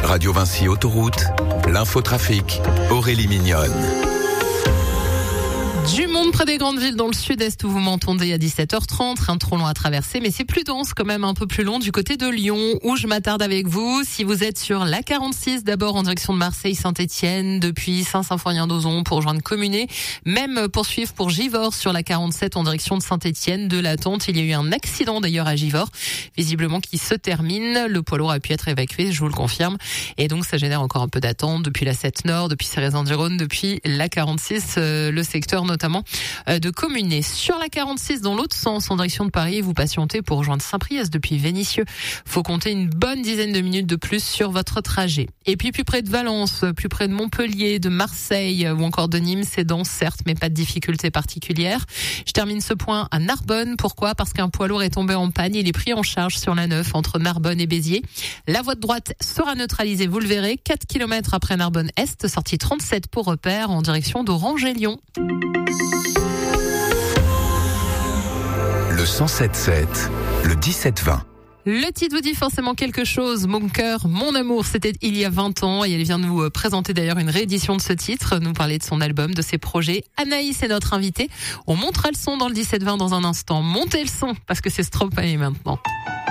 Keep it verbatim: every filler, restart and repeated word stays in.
Radio Vinci Autoroute, l'infotrafic, Aurélie Mignonne. Du monde près des grandes villes dans le sud-est où vous m'entendez à dix-sept heures trente, rien de trop long à traverser, mais c'est plus dense quand même, un peu plus long du côté de Lyon où je m'attarde avec vous. Si vous êtes sur l'A quarante-six, d'abord en direction de Marseille-Saint-Etienne, depuis Saint-Symphorien-d'Ozon pour rejoindre Communé, même poursuivre pour Givors sur l'A quarante-sept en direction de Saint-Etienne, de l'attente. Il y a eu un accident d'ailleurs à Givors, visiblement qui se termine. Le poids lourd a pu être évacué, je vous le confirme. Et donc ça génère encore un peu d'attente depuis la sept Nord, depuis Cérézanne-du-Rhône, depuis l'A quarante-six, euh, le secteur notamment de Communé. Sur la quarante-six, dans l'autre sens, en direction de Paris, vous patientez pour rejoindre Saint-Priest depuis Vénissieux. Faut compter une bonne dizaine de minutes de plus sur votre trajet. Et puis plus près de Valence, plus près de Montpellier, de Marseille ou encore de Nîmes, c'est dense certes, mais pas de difficultés particulières. Je termine ce point à Narbonne. Pourquoi ? Parce qu'un poids lourd est tombé en panne. Il est pris en charge sur la neuf entre Narbonne et Béziers. La voie de droite sera neutralisée, vous le verrez, quatre kilomètres après Narbonne-Est, sortie trente-sept pour repère en direction d'Orange et Lyon. Le cent sept sept, le dix-sept vingt. Le titre vous dit forcément quelque chose. Mon cœur, mon amour, c'était il y a vingt ans et elle vient de nous présenter d'ailleurs une réédition de ce titre, nous parler de son album, de ses projets. Anaïs est notre invitée. On montera le son dans le dix-sept vingt dans un instant. Montez le son parce que c'est Stromae maintenant.